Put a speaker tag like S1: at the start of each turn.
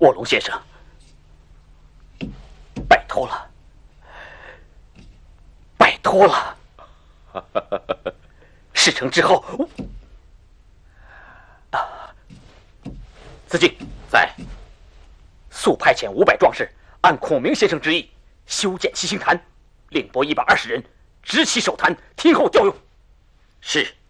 S1: 卧龙先生，拜托了，拜托了。事成之后，子敬在，速派遣500壮士，按孔明先生之意修建七星坛，另拨120人执其守坛，听候调用。
S2: 是。